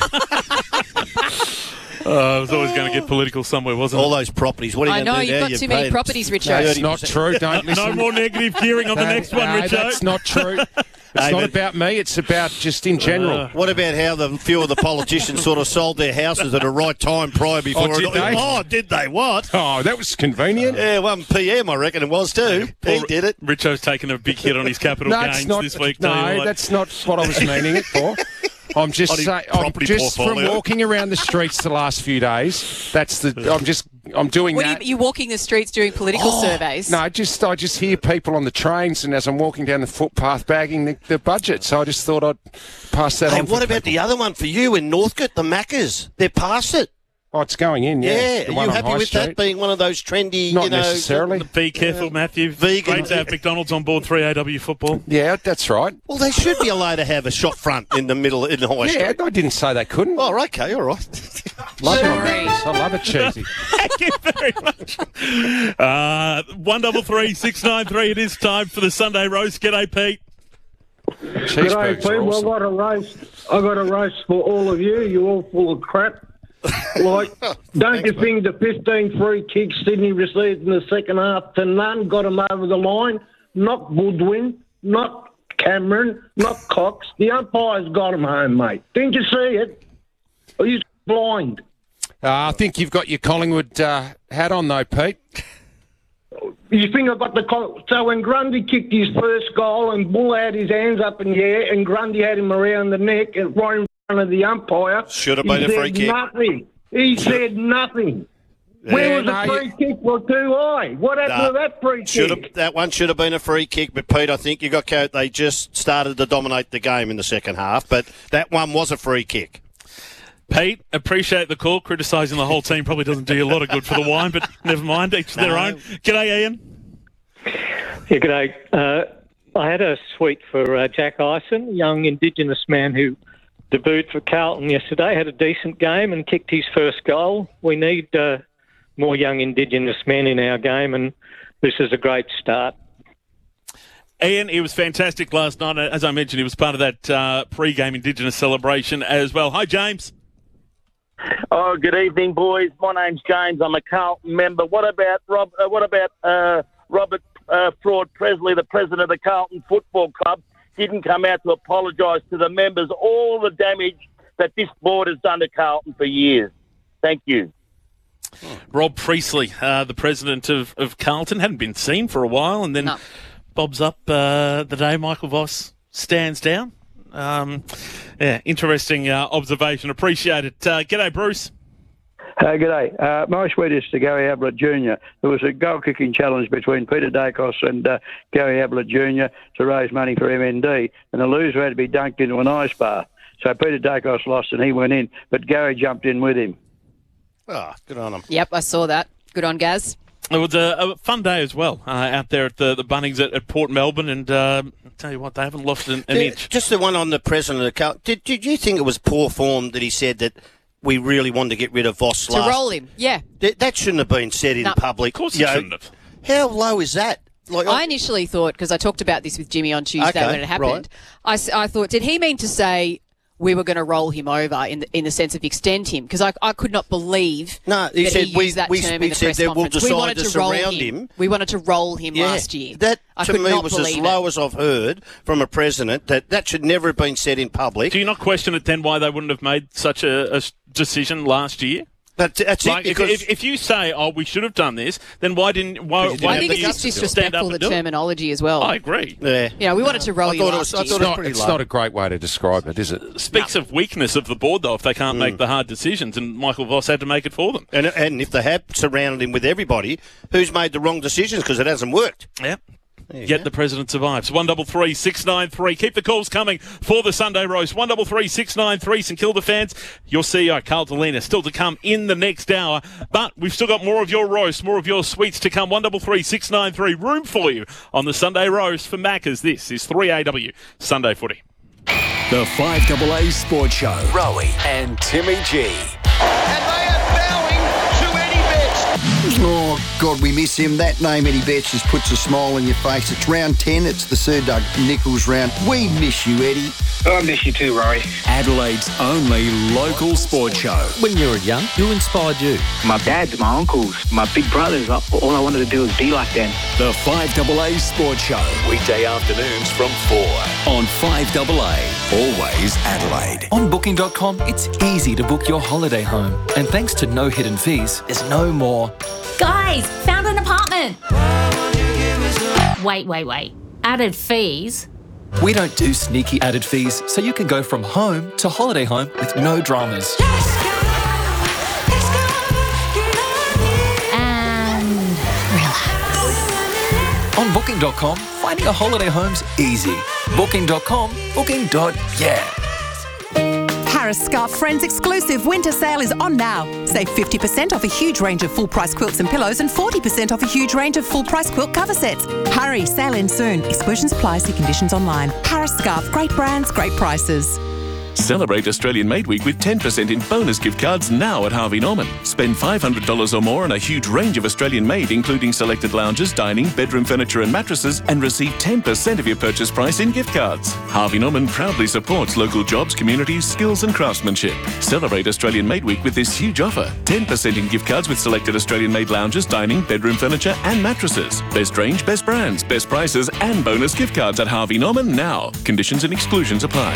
I was always going to get political somewhere, wasn't it? All those properties. What are you going to do now? You've got too many properties, Richard. That's not true. Don't listen. No more negative gearing on the next one, Richard. That's not true. It's not about me. It's about just in general. What about how the few of the politicians sort of sold their houses at a right time prior before did they? Oh, did they? What? Oh, that was convenient. Yeah, 1 p.m. I reckon it was too. He did it. Richo's taken a big hit on his capital gains this week. No, that's not what I was meaning it for. I'm just saying, from walking around the streets the last few days. I'm doing that. You walking the streets doing political surveys? No, I just hear people on the trains, and as I'm walking down the footpath, bagging the budget. So I just thought I'd pass that on. And what about the other one for you in Northcote, the Maccas? They're past it. Oh, it's going in, yeah. Are you happy with that being one of those trendy, Not necessarily. Be careful, Matthew. Vegan. Great to have McDonald's on board 3AW football. Yeah, that's right. Well, they should be allowed to have a shop front in the middle in the high street. Yeah, I didn't say they couldn't. Oh, okay, all right. Love it. I love it, cheesy. Thank you very much. 133 693. It is time for the Sunday roast. G'day, Pete. G'day, Pete. Well, I got a roast for all of you. You're all full of crap. Like, don't you think the 15 free kicks Sydney received in the second half to none got them over the line? Not Goodwin, not Cameron, not Cox. The umpires got them home, mate. Didn't you see it? Are you blind? I think you've got your Collingwood hat on, though, Pete. You think I got the... So when Grundy kicked his first goal and Bull had his hands up in the air and Grundy had him around the neck and right in front of the umpire... Should have been a free kick. Nothing. He said nothing. Where was the free kick for too high? What happened to that free kick? That one should have been a free kick, but Pete, I think you got carried. They just started to dominate the game in the second half, but that one was a free kick. Pete, appreciate the call. Criticising the whole team probably doesn't do you a lot of good for the wine, but never mind, each to their own. G'day, Ian. Yeah, g'day. I had a suite for Jack Ison, a young Indigenous man who debuted for Carlton yesterday, had a decent game and kicked his first goal. We need more young Indigenous men in our game, and this is a great start. Ian, he was fantastic last night. As I mentioned, he was part of that pre-game Indigenous celebration as well. Hi, James. Oh, good evening, boys. My name's James. I'm a Carlton member. What about Robert Fraud Presley, the president of the Carlton Football Club? Didn't come out to apologise to the members. All the damage that this board has done to Carlton for years. Thank you. Rob Priestley, the president of Carlton, hadn't been seen for a while, and then bobs up the day Michael Voss stands down. Interesting observation. Appreciate it. G'day, Bruce. G'day. My sweet is to Gary Ablett Jr. There was a goal-kicking challenge between Peter Dacos and Gary Ablett Jr. to raise money for MND, and the loser had to be dunked into an ice bar. So Peter Dacos lost and he went in, but Gary jumped in with him. Good on him. Yep, I saw that. Good on Gaz. It was a fun day as well out there at the Bunnings at Port Melbourne, and I'll tell you what, they haven't lost an inch. Just the one on the president of the Carlton. Did you think it was poor form that he said that we really wanted to get rid of Voss To roll him, yeah. That shouldn't have been said in public. Of course it shouldn't have. How low is that? I initially thought, because I talked about this with Jimmy on Tuesday when it happened, right. I thought, did he mean to say we were going to roll him over in the sense of extend him? Because I could not believe that he used that term in the press conference. We wanted to surround him. We wanted to roll him last year. That, to me, was as low as I've heard from a president. That should never have been said in public. Do you not question it then why they wouldn't have made such a decision last year? That's it. Because if you say, we should have done this, then why didn't I think it's just disrespectful, the terminology as well. I agree. Yeah. We wanted to roll you last year. It's not a great way to describe it, is it? Speaks of weakness of the board, though, if they can't make the hard decisions, and Michael Voss had to make it for them. And if they have surrounded him with everybody, who's made the wrong decisions because it hasn't worked. Yeah. Yet the president survives. 133 693. Keep the calls coming for the Sunday roast. 133 693. St Kilda fans, your CEO, Carl Delina, still to come in the next hour. But we've still got more of your roast, more of your sweets to come. 133 693. Room for you on the Sunday roast for Maccas. This is 3AW Sunday Footy. The 5AA Sports Show. Rowie and Timmy G. Oh, God, we miss him. That name, Eddie Betts, just puts a smile on your face. It's round 10. It's the Sir Doug Nicholls round. We miss you, Eddie. I miss you too, Rory. Adelaide's only local sports show. When you were young, who inspired you? My dads, my uncles, my big brothers. All I wanted to do was be like them. The 5AA Sports Show. Weekday afternoons from 4 on 5AA. Always Adelaide. On Booking.com, it's easy to book your holiday home. And thanks to no hidden fees, there's no more. Guys, found an apartment. Wait. Added fees? We don't do sneaky added fees, so you can go from home to holiday home with no dramas. And relax. On Booking.com, finding a holiday home's easy. Booking.com, booking.yeah. Harris Scarf Friends exclusive winter sale is on now. Save 50% off a huge range of full-price quilts and pillows and 40% off a huge range of full-price quilt cover sets. Hurry, sale ends soon. Exclusions apply. See conditions online. Harris Scarf, great brands, great prices. Celebrate Australian Made Week with 10% in bonus gift cards now at Harvey Norman. Spend $500 or more on a huge range of Australian made, including selected lounges, dining, bedroom furniture and mattresses, and receive 10% of your purchase price in gift cards. Harvey Norman proudly supports local jobs, communities, skills and craftsmanship. Celebrate Australian Made Week with this huge offer. 10% in gift cards with selected Australian made lounges, dining, bedroom furniture and mattresses. Best range, best brands, best prices and bonus gift cards at Harvey Norman now. Conditions and exclusions apply.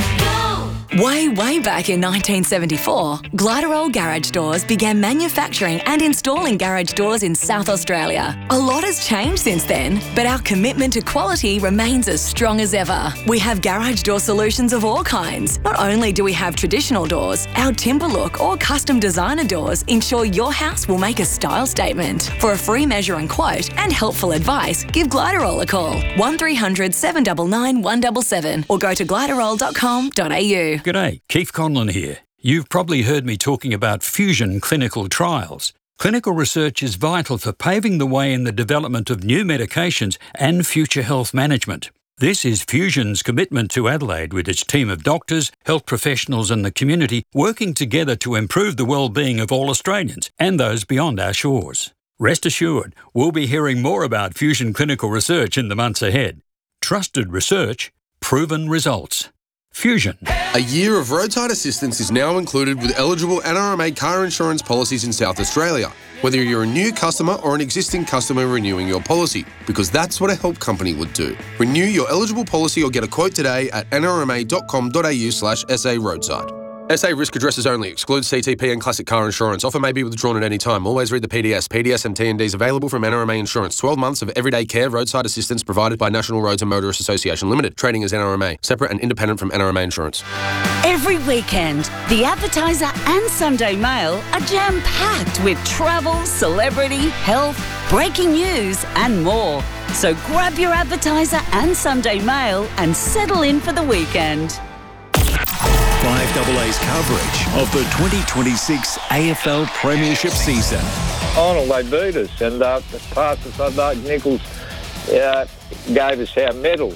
Way back in 1974, Gliderol Garage Doors began manufacturing and installing garage doors in South Australia. A lot has changed since then, but our commitment to quality remains as strong as ever. We have garage door solutions of all kinds. Not only do we have traditional doors, our timber look or custom designer doors ensure your house will make a style statement. For a free measure and quote and helpful advice, give Gliderol a call. 1300 799 177 or go to gliderol.com.au. G'day, Keith Conlon here. You've probably heard me talking about fusion clinical trials. Clinical research is vital for paving the way in the development of new medications and future health management. This is Fusion's commitment to Adelaide with its team of doctors, health professionals and the community working together to improve the well-being of all Australians and those beyond our shores. Rest assured, we'll be hearing more about fusion clinical research in the months ahead. Trusted research, proven results. Fusion. A year of roadside assistance is now included with eligible NRMA car insurance policies in South Australia, whether you're a new customer or an existing customer renewing your policy, because that's what a help company would do. Renew your eligible policy or get a quote today at nrma.com.au/SA roadside. SA risk addresses only. Excludes CTP and classic car insurance. Offer may be withdrawn at any time. Always read the PDS. PDS and TNDs available from NRMA Insurance. 12 months of everyday care roadside assistance provided by National Roads and Motorists Association Limited. Trading as NRMA. Separate and independent from NRMA Insurance. Every weekend, the Advertiser and Sunday Mail are jam-packed with travel, celebrity, health, breaking news and more. So grab your Advertiser and Sunday Mail and settle in for the weekend. 5AA's coverage of the 2026 AFL Premiership season. Arnold, they beat us, and Pastor Doug Nichols gave us our medals.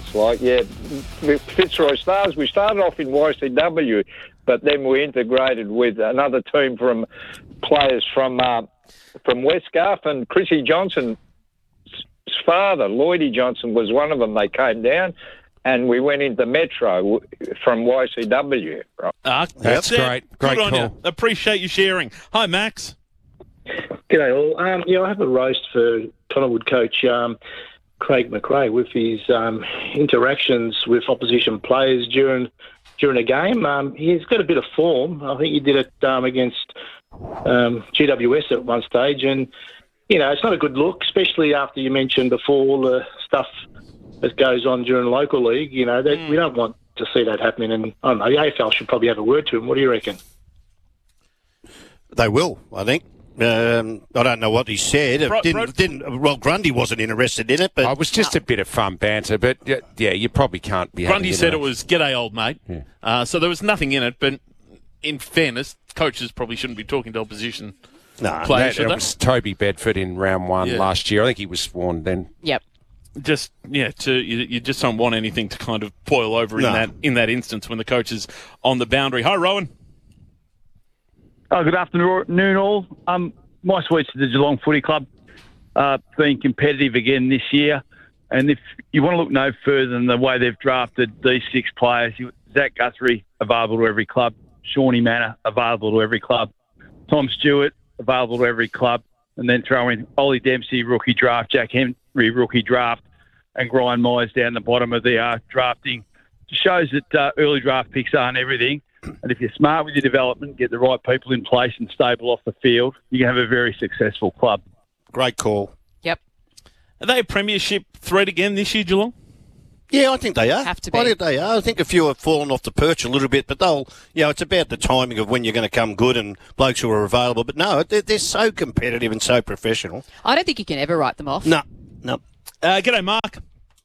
Fitzroy Stars, we started off in YCW, but then we integrated with another team from players from Westgarth, and Chrissy Johnson's father, Lloydie Johnson, was one of them. They came down. And we went into Metro from YCW. That's great. Great Good on call. you. Appreciate you sharing. Hi, Max. G'day all. I have a roast for Collingwood coach Craig McRae with his interactions with opposition players during a game. He's got a bit of form. I think he did it against GWS at one stage, and it's not a good look, especially after you mentioned before all the stuff that goes on during the local league. We don't want to see that happening, and I don't know, the AFL should probably have a word to him. What do you reckon? They will, I think. I don't know what he said. Grundy wasn't interested in it, but it was just a bit of fun banter. But yeah, you probably can't be. Grundy said it was "G'day, old mate," so there was nothing in it. But in fairness, coaches probably shouldn't be talking to opposition players. It was Toby Bedford in round one last year. I think he was sworn then. Yep. You just don't want anything to kind of boil over in that instance when the coach is on the boundary. Hi, Rowan. Good afternoon, all. My sweets to the Geelong Footy Club, being competitive again this year. And if you want to look no further than the way they've drafted these 6 players, Zach Guthrie available to every club, Shawnee Manor available to every club, Tom Stewart available to every club, and then throw in Ollie Dempsey rookie draft, Jack Henry rookie draft, and Brian Myers down the bottom of the drafting. It shows that early draft picks aren't everything. And if you're smart with your development, get the right people in place and stable off the field, you can have a very successful club. Great call. Yep. Are they a premiership threat again this year, Geelong? Yeah, I think they are. Have to be. I think they are. I think a few have fallen off the perch a little bit, but it's about the timing of when you're going to come good and blokes who are available. But no, they're so competitive and so professional. I don't think you can ever write them off. No. G'day, Mark.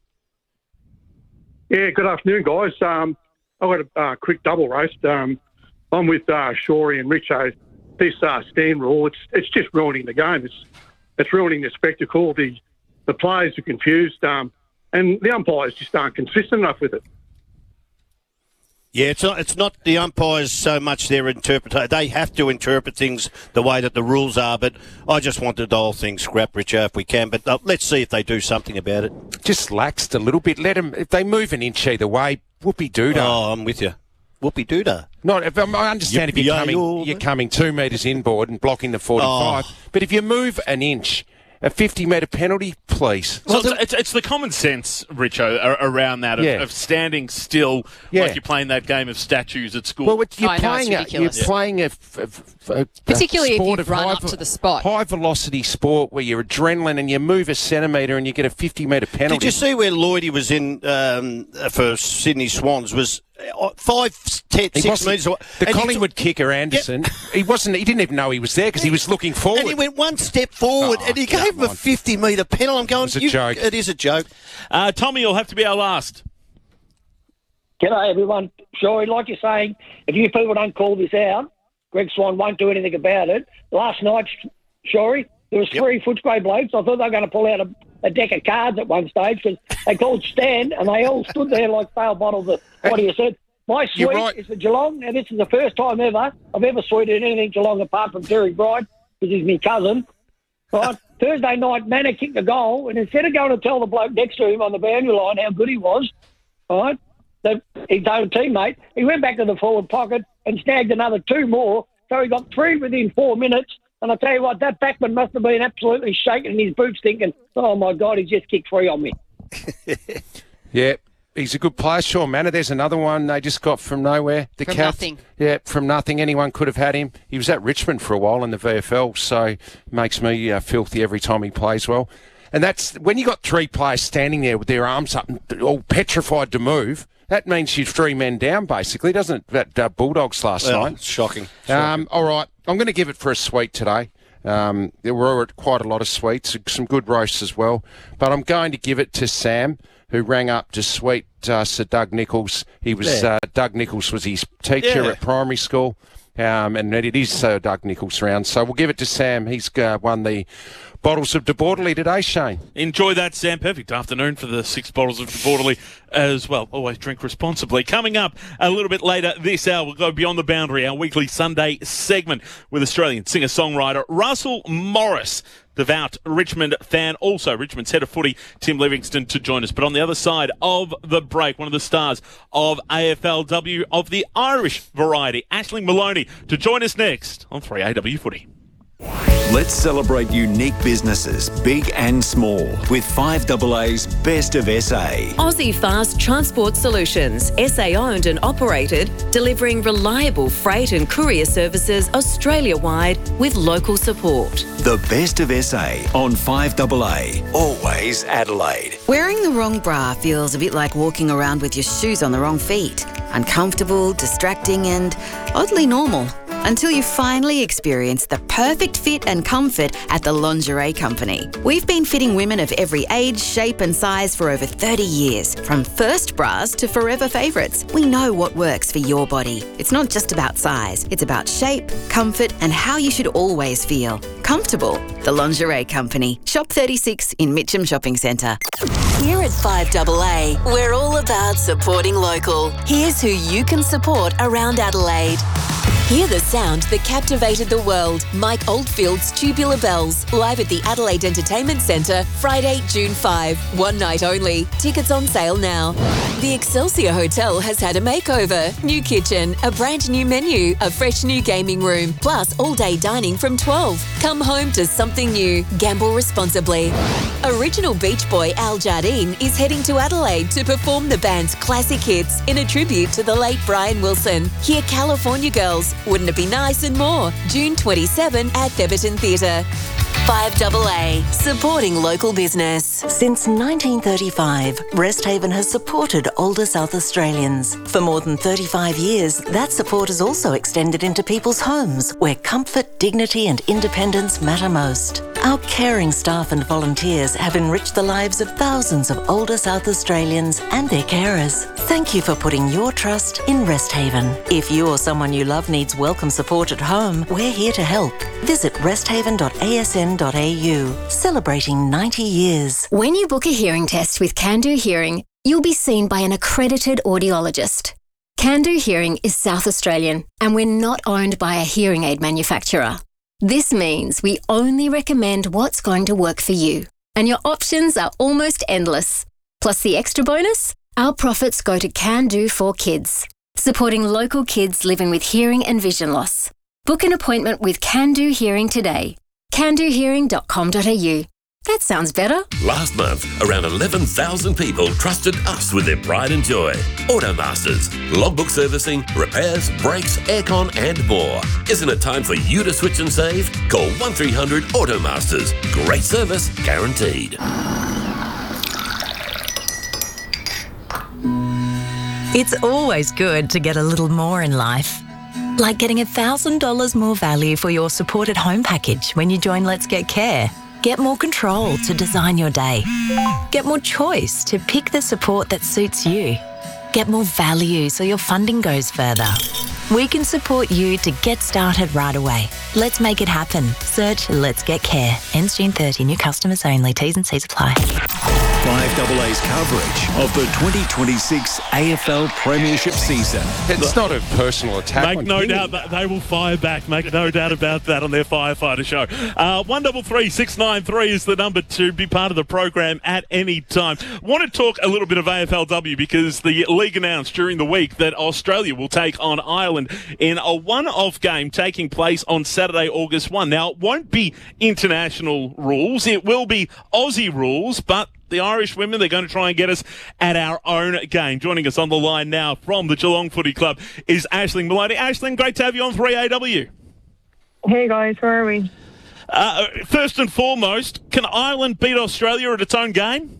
Yeah, good afternoon, guys. I've got a quick double roast. I'm with Shorey and Richo. This stand rule, it's just ruining the game. It's ruining the spectacle. The players are confused, and the umpires just aren't consistent enough with it. Yeah, it's not the umpires so much their interpretation. They have to interpret things the way that the rules are, but I just wanted the whole thing scrapped, Richard, if we can. But let's see if they do something about it. Just laxed a little bit. Let them, if they move an inch either way, whoopee-doodah. Oh, I'm with you. Whoopee-doodah. Not, I understand if you're coming 2 metres inboard and blocking the 45, but if you move an inch, a 50-metre penalty, please. Well, it's the common sense, Richo, around that of standing still like you're playing that game of statues at school. Well, you're playing a particularly sport if you've run up to the spot. High-velocity sport where you're adrenaline and you move a centimetre and you get a 50-metre penalty. Did you see where Lloydie was in for Sydney Swans? Was 5, 10, 6 metres away. The Collingwood kicker, Anderson, he didn't even know he was there because he was looking forward. And he went one step forward and he gave him a 50-metre penalty. I'm going, it's a joke. It is a joke. Tommy, you'll have to be our last. G'day, everyone. Sorry, like you're saying, if you people don't call this out, Greg Swan won't do anything about it. Last night, sorry, there was 3 Footscray blokes. I thought they were going to pull out a deck of cards at one stage because they called stand and they all stood there like failed bottles of what you said. My suite is for Geelong. Now, this is the first time ever I've ever suited anything Geelong apart from Terry Bright because he's my cousin. Right? Thursday night, Manor kicked a goal, and instead of going to tell the bloke next to him on the boundary line how good he was, right, his own teammate, he went back to the forward pocket and snagged another 2 more. So he got 3 within 4 minutes. And I tell you what, that backman must have been absolutely shaking in his boots thinking, oh, my God, he just kicked 3 on me. Yeah, he's a good player. Sean Manor, there's another one they just got from nowhere. From nothing. Yeah, from nothing. Anyone could have had him. He was at Richmond for a while in the VFL, so makes me filthy every time he plays well. And that's when you got 3 players standing there with their arms up and all petrified to move. That means you're 3 men down, basically, doesn't it? That Bulldogs last night. It's shocking. All right, I'm going to give it for a sweet today. There were quite a lot of sweets, some good roasts as well. But I'm going to give it to Sam, who rang up to sweet Sir Doug Nicholls. He was Doug Nicholls was his teacher at primary school. And it is Doug Nicholls round. So we'll give it to Sam. He's won the bottles of De Bordeley today, Shane. Enjoy that, Sam. Perfect afternoon for the 6 bottles of De Bordeley as well. Always drink responsibly. Coming up a little bit later this hour, we'll go Beyond the Boundary, our weekly Sunday segment with Australian singer-songwriter Russell Morris. Devout Richmond fan, also Richmond's head of footy, Tim Livingston, to join us. But on the other side of the break, one of the stars of AFLW of the Irish variety, Aisling Maloney, to join us next on 3AW Footy. Let's celebrate unique businesses, big and small, with 5AA's Best of SA. Aussie Fast Transport Solutions, SA owned and operated, delivering reliable freight and courier services Australia-wide with local support. The Best of SA on 5AA, always Adelaide. Wearing the wrong bra feels a bit like walking around with your shoes on the wrong feet. Uncomfortable, distracting and oddly normal. Until you finally experience the perfect fit and comfort at the Lingerie Company. We've been fitting women of every age, shape and size for over 30 years. From first bras to forever favourites, we know what works for your body. It's not just about size, it's about shape, comfort and how you should always feel. Comfortable. The Lingerie Company. Shop 36 in Mitcham Shopping Centre. Here at 5AA, we're all about supporting local. Here's who you can support around Adelaide. Hear the sound that captivated the world. Mike Oldfield's Tubular Bells, live at the Adelaide Entertainment Centre, Friday, June 5. One night only. Tickets on sale now. The Excelsior Hotel has had a makeover. New kitchen, a brand new menu, a fresh new gaming room, plus all-day dining from 12. Come home to something new. Gamble responsibly. Original Beach Boy Al Jardine is heading to Adelaide to perform the band's classic hits in a tribute to the late Brian Wilson. Hear California Girls, Wouldn't It Be Nice and more. June 27 at Theberton Theatre. 5AA, supporting local business. Since 1935, Resthaven has supported older South Australians. For more than 35 years, that support has also extended into people's homes, where comfort, dignity and independence matter most. Our caring staff and volunteers have enriched the lives of thousands of older South Australians and their carers. Thank you for putting your trust in Resthaven. If you or someone you love needs welcome support at home, we're here to help. Visit resthaven.asn.au, celebrating 90 years. When you book a hearing test with Can Do Hearing, you'll be seen by an accredited audiologist. Can-Do Hearing is South Australian, and we're not owned by a hearing aid manufacturer. This means we only recommend what's going to work for you, and your options are almost endless. Plus the extra bonus, our profits go to Can-Do for Kids, supporting local kids living with hearing and vision loss. Book an appointment with Can-Do Hearing today. candohearing.com.au. That sounds better. Last month, around 11,000 people trusted us with their pride and joy. Automasters, logbook servicing, repairs, brakes, aircon and more. Isn't it time for you to switch and save? Call 1300 Automasters. Great service guaranteed. It's always good to get a little more in life. Like getting $1,000 more value for your supported home package when you join Let's Get Care. Get more control to design your day. Get more choice to pick the support that suits you. Get more value so your funding goes further. We can support you to get started right away. Let's make it happen. Search Let's Get Care. Ends June 30. New customers only. T's and C's apply. 5AA's coverage of the 2026 AFL Premiership season. It's not a personal attack. Make no doubt that they will fire back. Make no doubt about that on their firefighter show. 133 693 is the number to be part of the program at any time. Want to talk a little bit of AFLW because the league announced during the week that Australia will take on Ireland in a one-off game taking place on Saturday, August 1. Now, it won't be international rules. It will be Aussie rules, but the Irish women, they're going to try and get us at our own game. Joining us on the line now from the Geelong Footy Club is Aisling Maloney. Aisling, great to have you on 3AW. Hey guys, how are we? First and foremost, can Ireland beat Australia at its own game?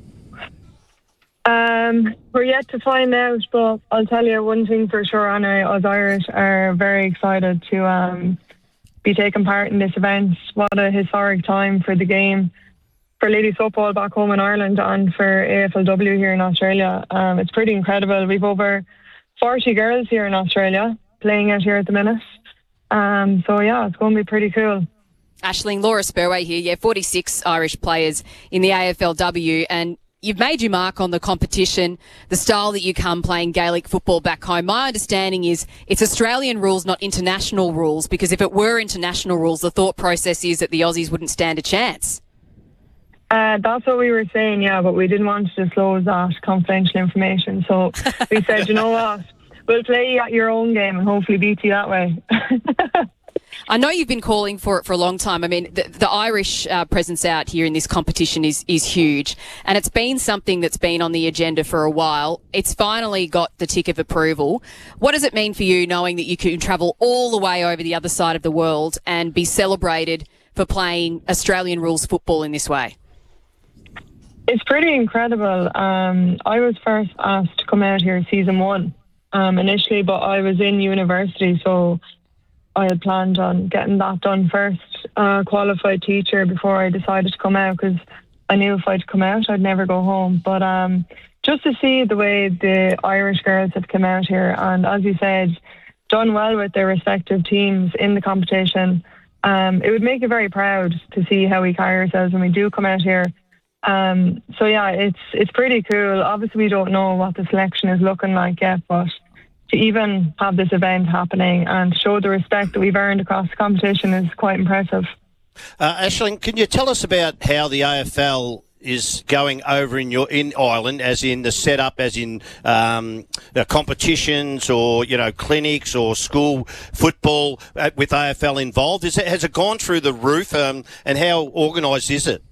We're yet to find out, but I'll tell you one thing for sure, Anna, us Irish are very excited to be taking part in this event. What a historic time for the game, for ladies football back home in Ireland and for AFLW here in Australia. It's pretty incredible. We've over 40 girls here in Australia playing out here at the minute. So yeah, it's going to be pretty cool. Aisling, Laura Spurway here. 46 Irish players in the AFLW, and you've made your mark on the competition, the style that you come playing Gaelic football back home. My understanding is it's Australian rules, not international rules, because if it were international rules, the thought process is that the Aussies wouldn't stand a chance. That's what we were saying, yeah, but we didn't want to disclose that confidential information. So we said, you know what, we'll play at your own game and hopefully beat you that way. I know you've been calling for it for a long time. I mean, the Irish presence out here in this competition is huge, and it's been something that's been on the agenda for a while. It's finally got the tick of approval. What does it mean for you knowing that you can travel all the way over the other side of the world and be celebrated for playing Australian rules football in this way? It's pretty incredible. I was first asked to come out here season 1 initially, but I was in university, so I had planned on getting that done first, qualified teacher, before I decided to come out, because I knew if I'd come out, I'd never go home. But just to see the way the Irish girls have come out here, and as you said, done well with their respective teams in the competition, it would make you very proud to see how we carry ourselves when we do come out here. So yeah, it's pretty cool. Obviously, we don't know what the selection is looking like yet, but to even have this event happening and show the respect that we've earned across the competition is quite impressive. Aisling, can you tell us about how the AFL is going over in Ireland, as in the setup, as in competitions or clinics or school football with AFL involved? Has it gone through the roof, and how organised is it?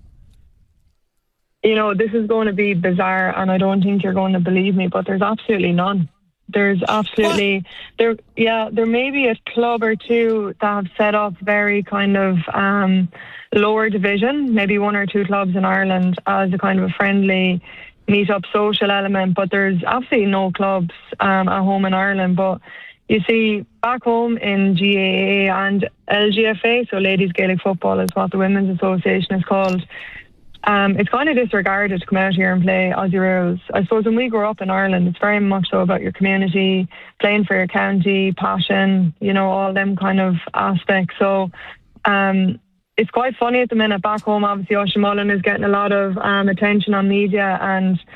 This is going to be bizarre, and I don't think you're going to believe me, but there's absolutely none. There's absolutely there may be a club or two that have set up very kind of lower division, maybe 1 or 2 clubs in Ireland as a kind of a friendly meet-up social element, but there's absolutely no clubs at home in Ireland. But you see, back home in GAA and LGFA, so Ladies Gaelic Football is what the Women's Association is called, it's kind of disregarded to come out here and play Aussie rules. I suppose when we grew up in Ireland, it's very much so about your community, playing for your county, passion, all them kind of aspects. So it's quite funny at the minute back home. Obviously, Oisín Mullin is getting a lot of attention on media, and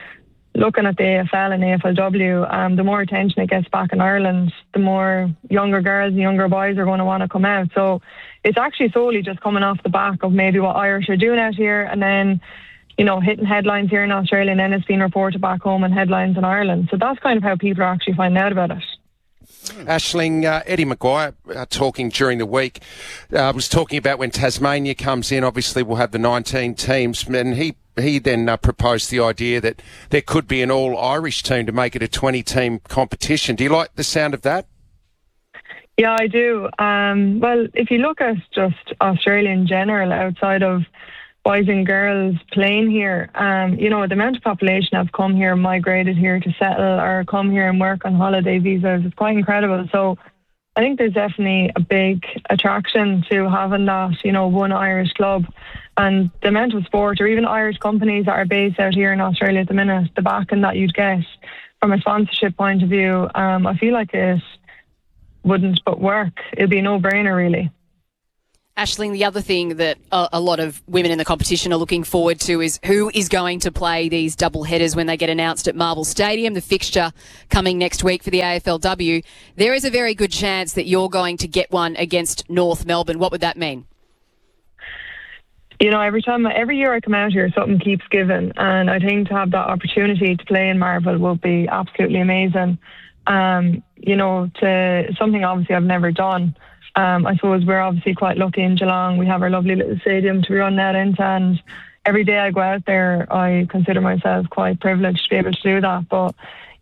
looking at the AFL and AFLW, the more attention it gets back in Ireland, the more younger girls and younger boys are going to want to come out. So it's actually solely just coming off the back of maybe what Irish are doing out here, and then, you know, hitting headlines here in Australia, and then it's being reported back home in headlines in Ireland. So that's kind of how people are actually finding out about it. Aisling, Eddie Maguire talking during the week was talking about when Tasmania comes in, obviously we'll have the 19 teams, and he then proposed the idea that there could be an all-Irish team to make it a 20-team competition. Do you like the sound of that? Yeah, I do. Well, if you look at just Australia in general, outside of boys and girls playing here, you know, the amount of population have come here, migrated here to settle or come here and work on holiday visas is quite incredible. So I think there's definitely a big attraction to having that, you know, one Irish club. And the amount of sport, or even Irish companies that are based out here in Australia at the minute, the backing that you'd get from a sponsorship point of view, I feel like it wouldn't but work. It'd be a no-brainer, really. Aisling, the other thing that a lot of women in the competition are looking forward to is who is going to play these double headers when they get announced at Marvel Stadium, the fixture coming next week for the AFLW. There is a very good chance that you're going to get one against North Melbourne. What would that mean? You know, every year I come out here, something keeps giving, and I think to have that opportunity to play in Marvel would be absolutely amazing. You know, to something obviously I've never done. I suppose we're obviously quite lucky in Geelong. We have our lovely little stadium to run that into, and every day I go out there, I consider myself quite privileged to be able to do that. But